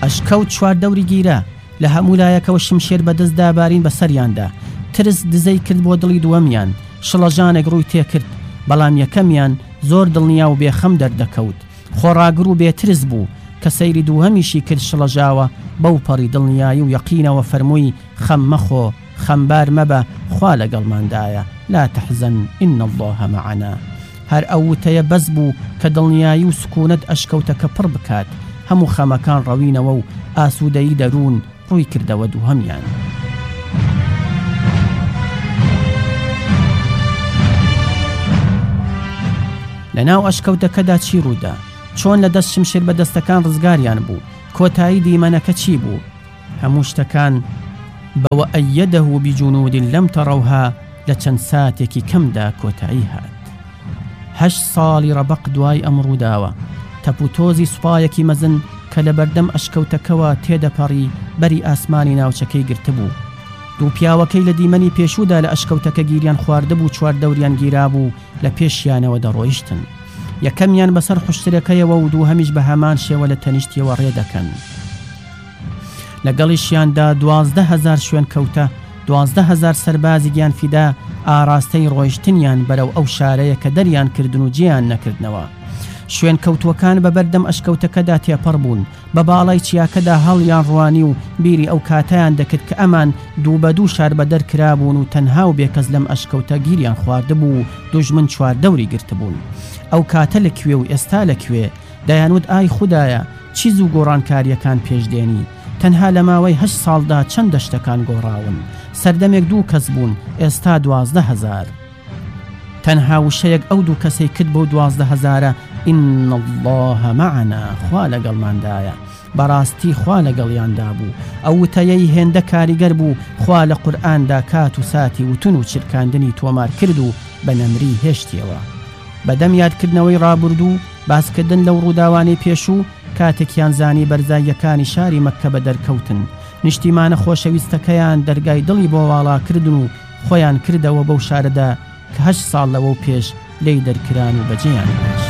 ئەشکەوت چواردەوری گیرە لە هەموو لایەکەوە شمشێر بەدەستدا بارین بەسەریاندا ترس دزەی کرد بۆ دڵی دووەمیان شڵەژانێک ڕووی تێکرد بەڵام یەکەمیان زۆر دڵنیا و بێخەم دەردەکەوت خۆڕاگر و بێترس بوو کە سەیری دووهەمیشی کرد شڵەژاوە بەو پەڕی دڵنیایی و یەقینەوە فەرمووی خەم مەخۆ خەمبار مەبە خوا لەگەڵماندایە لا تەحزەن ئین الله معنا هەر ئەو وتەیە بەس بوو کە دڵنیایی و سکوونەت ئەشکەوتەکە پڕ بکات هەموو خەمەکان ڕەوینەوە و ئاسوودەیی دەروون ڕووی کردەوە دووهەمیان لەناو ئەشکەوتەکەدا چی ڕوودا چۆن لە دەست شمشێر بەدەستەکان ڕزگاریان بوو کۆتایی دیمەنەکە چی بوو هەموو شتەکان بەوە ئەیەدەه بجنود لەم تەڕەوها لە چەند ساتێکی کەمدا کۆتایی هات 8 ساڵی ڕەبەق دوای ئەم ڕووداوە تەپوتۆزی سوپایەکی مەزن کە لە بەردەم ئەشکەوتەکەوە تێدەپەڕی بەری ئاسمانی ناوچەکەی گرتبوو دوو پیاوەکەی لە دیمەنی پێشوودا لە ئەشکەوتەکە گیریان خواردەبوو چواردەوریان گیرابوو لە پێشیانەوە دەڕۆیشتن یەکەمیان بەسەر خوشترەکەیەوە و دووهەمیش بە هەمان شێوە لە تەنیشتیەوە ڕێدەکەن لەگەڵیشیاندا 12,000 شوێن کەوتە 12,000 سەربازی گیانفیدا ئاراستەی ڕۆیشتنیان بەرەو ئەو شارەیە کە دەریان کردن و جیان نەکردنەوە شوێن کەوتوەکان بە بەردەم ئەشکەوتەکەدا تێپەڕ بوون بە باڵای چیاکەدا هەڵیان ڕوانی و بیری ئەو کاتیان دەکرد کە ئەمان دوو بە دوو شار بەدەر کرابوون و تەنها و بێکەس لەم ئەشکەوتە گیریان خواردبوو و دوژمن چواردەوری گرتبوون ئەو کاتە لەکوێ و ئێستا لەکوێ دەیانوت ئای خودایە چیز و گۆڕانکاریەکان پێشدێنی تەنها لە ماوەی 8 ساڵدا چەند دەشتەکان گۆڕاون سەردەمێک 2 کەس بوون ئێستا 12,000 تەنها وشەیەک ئەو 2 کەسەی کرد بۆ 12,000 ئین الله معنا خوا لەگەڵماندایە بەڕاستی خوا لەگەڵیاندا بوو ئەو وتەیەی هێندە کاریگەر بوو خوا لە قورئاندا کات و ساتی وتن و چرکاندنی تۆمار کرد و بە نەمری هێشتیەوە بەدەم یادکردنەوەی ڕابردوو باسکردن لەو ڕووداوانی پێشوو کاتێکیان زانی بەرزاییەکانی شاری مەککە بە دەرکەوتن نیشتیمانە خۆشەویستەکەیان دەرگای دڵی بۆ واڵاکردن و خۆیان کردەوە بەو شارەدا کە 8 ساڵ لەوە پێش لێی دەرکران و بەجێیان هێشت